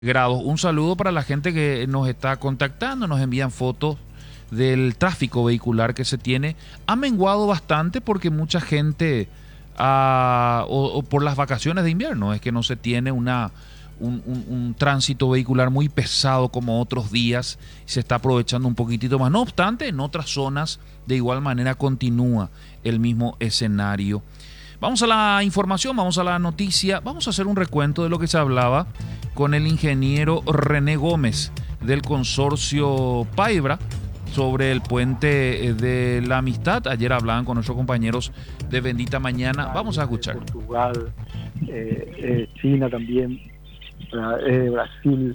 grados. Un saludo para la gente que nos está contactando, nos envían fotos del tráfico vehicular que se tiene. Ha menguado bastante porque mucha gente, o por las vacaciones de invierno, es que no se tiene un tránsito vehicular muy pesado como otros días. Se está aprovechando un poquitito más. No obstante, en otras zonas de igual manera continúa el mismo escenario. Vamos a la información, vamos a la noticia, vamos a hacer un recuento de lo que se hablaba con el ingeniero René Gómez del consorcio Paibra sobre el puente de la Amistad. Ayer hablaban con nuestros compañeros de Bendita Mañana. Vamos a escuchar. Portugal, China también, Brasil,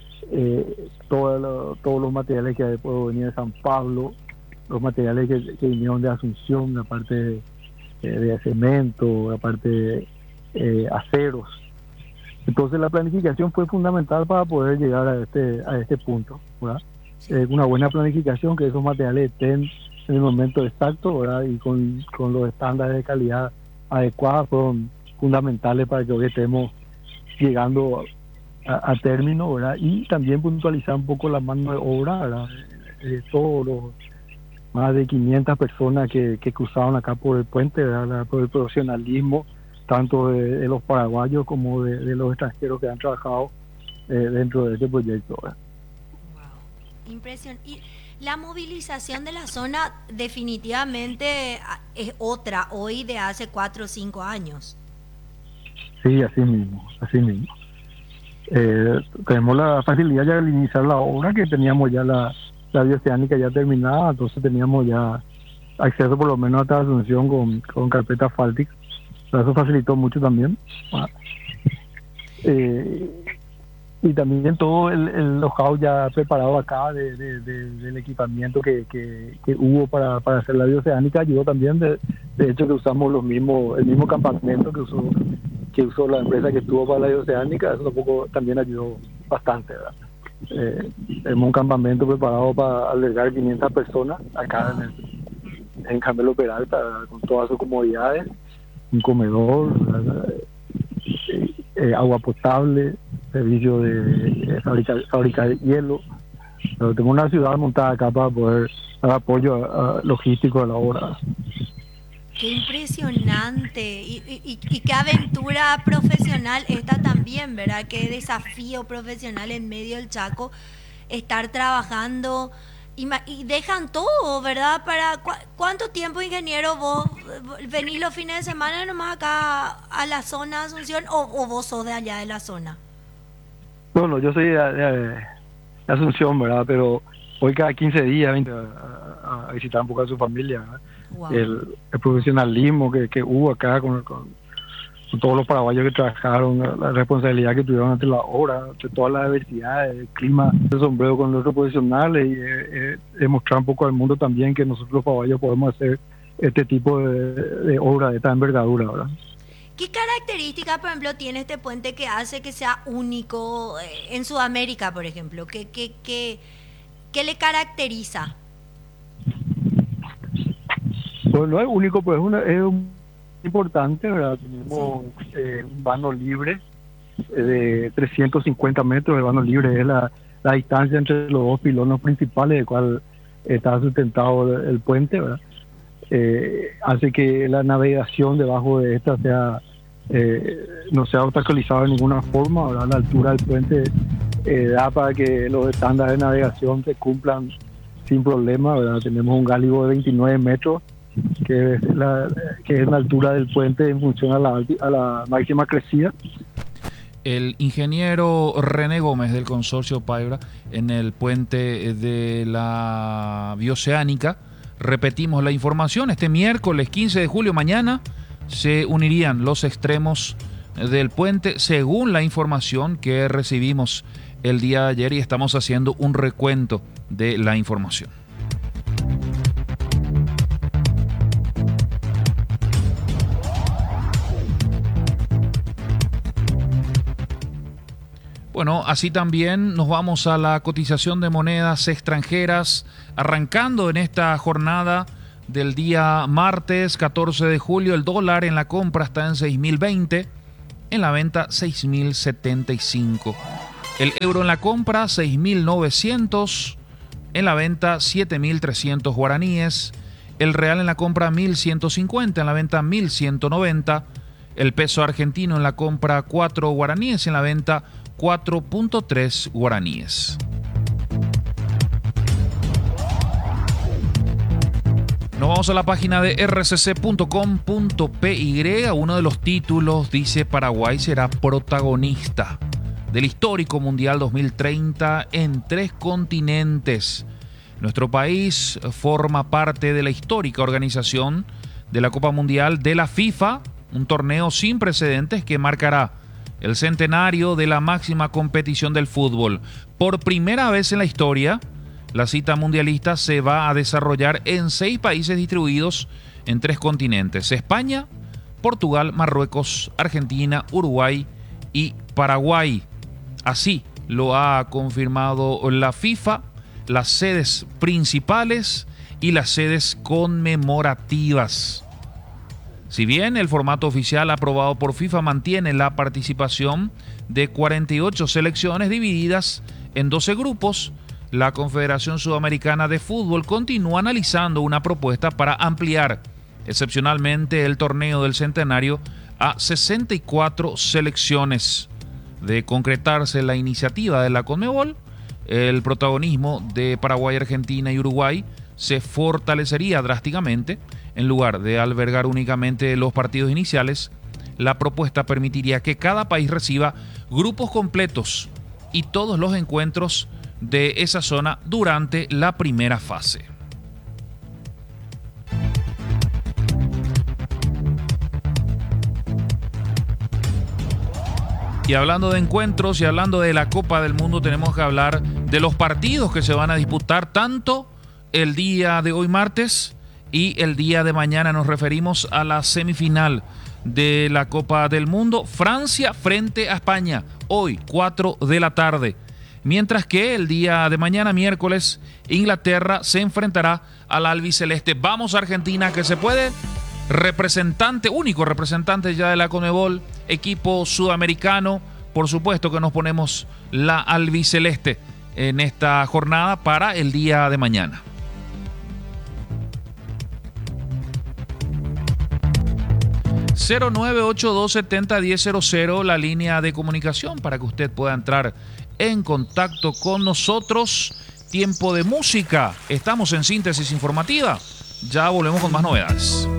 todos los materiales que pueden venir de San Pablo, los materiales que vinieron de Asunción, la parte de cemento, la parte aceros. Entonces la planificación fue fundamental para poder llegar a este punto, ¿verdad? Una buena planificación, que esos materiales estén en el momento exacto, ¿verdad? Y con los estándares de calidad adecuados fueron fundamentales para que hoy estemos llegando a término, ¿verdad? Y también puntualizar un poco la mano de obra, ¿verdad? Todos los más de 500 personas que cruzaron acá por el puente, ¿verdad? Por el profesionalismo tanto de los paraguayos como de los extranjeros que han trabajado dentro de este proyecto, ¿verdad? Wow, impresionante. Y la movilización de la zona definitivamente es otra hoy de hace 4 o 5 años. Sí, así mismo, así mismo. Tenemos la facilidad ya de iniciar la obra, que teníamos ya la bioceánica ya terminada, entonces teníamos ya acceso por lo menos hasta Asunción con carpeta asfáltica. Eso facilitó mucho también. Y también todo el know-how ya preparado acá del equipamiento que hubo para hacer la bioceánica ayudó también. De hecho, que usamos el mismo campamento que usó la empresa que estuvo para la bioceánica. Eso tampoco también ayudó bastante, ¿verdad? Tenemos un campamento preparado para albergar 500 personas acá en Carmelo Peralta, con todas sus comodidades, un comedor, agua potable, servicio de fabricar hielo. Pero tengo una ciudad montada acá para poder dar apoyo logístico a la obra. Qué impresionante y qué aventura profesional esta también, ¿verdad? Qué desafío profesional en medio del Chaco estar trabajando y dejan todo, ¿verdad? Para ¿cuánto tiempo, ingeniero, vos venís los fines de semana nomás acá a la zona de Asunción o vos sos de allá de la zona? Bueno, yo soy de Asunción, ¿verdad? Pero hoy cada 15 días vengo a visitar un poco a su familia, ¿verdad? Wow. El profesionalismo que hubo acá con todos los paraguayos que trabajaron, la responsabilidad que tuvieron ante la obra, ante todas las adversidades, el clima, el sombrero con los profesionales y demostrar un poco al mundo también que nosotros los paraguayos podemos hacer este tipo de obra de esta envergadura, ¿verdad? ¿Qué características, por ejemplo, tiene este puente que hace que sea único en Sudamérica, por ejemplo? ¿Qué le caracteriza? Pues no es único, pues es importante, ¿verdad? Tenemos un vano libre de 350 metros. El vano libre es la distancia entre los dos pilones principales, del cual está sustentado el puente, ¿verdad? Hace que la navegación debajo de esta no sea obstaculizada de ninguna forma, ¿verdad? La altura del puente da para que los estándares de navegación se cumplan sin problema, ¿verdad? Tenemos un gálibo de 29 metros, que es la altura del puente en función a la máxima crecida. El ingeniero René Gómez del consorcio Paibra en el puente de la bioceánica. Repetimos la información: este miércoles 15 de julio, mañana, se unirían los extremos del puente según la información que recibimos el día de ayer, y estamos haciendo un recuento de la información. Bueno, así también nos vamos a la cotización de monedas extranjeras, arrancando en esta jornada del día martes 14 de julio. El dólar en la compra está en 6.020, en la venta 6.075. El euro en la compra 6.900, en la venta 7.300 guaraníes. El real en la compra 1.150, en la venta 1.190. El peso argentino en la compra 4 guaraníes, en la venta 4.3 guaraníes. Nos vamos a la página de rcc.com.py. Uno de los títulos dice: Paraguay será protagonista del histórico Mundial 2030 en 3 continentes. Nuestro país forma parte de la histórica organización de la Copa Mundial de la FIFA, un torneo sin precedentes que marcará el centenario de la máxima competición del fútbol. Por primera vez en la historia, la cita mundialista se va a desarrollar en 6 países distribuidos en 3 continentes: España, Portugal, Marruecos, Argentina, Uruguay y Paraguay. Así lo ha confirmado la FIFA, las sedes principales y las sedes conmemorativas. Si bien el formato oficial aprobado por FIFA mantiene la participación de 48 selecciones divididas en 12 grupos, la Confederación Sudamericana de Fútbol continúa analizando una propuesta para ampliar excepcionalmente el torneo del centenario a 64 selecciones. De concretarse la iniciativa de la Conmebol, el protagonismo de Paraguay, Argentina y Uruguay se fortalecería drásticamente. En lugar de albergar únicamente los partidos iniciales, la propuesta permitiría que cada país reciba grupos completos y todos los encuentros de esa zona durante la primera fase. Y hablando de encuentros y hablando de la Copa del Mundo, tenemos que hablar de los partidos que se van a disputar tanto el día de hoy martes y el día de mañana. Nos referimos a la semifinal de la Copa del Mundo. Francia frente a España, hoy 4 de la tarde. Mientras que el día de mañana, miércoles, Inglaterra se enfrentará al albiceleste. Vamos a Argentina, que se puede. Único representante ya de la Conmebol, equipo sudamericano. Por supuesto que nos ponemos la albiceleste en esta jornada para el día de mañana. (0982701000) la línea de comunicación para que usted pueda entrar en contacto con nosotros. Tiempo de música. Estamos en síntesis informativa. Ya volvemos con más novedades.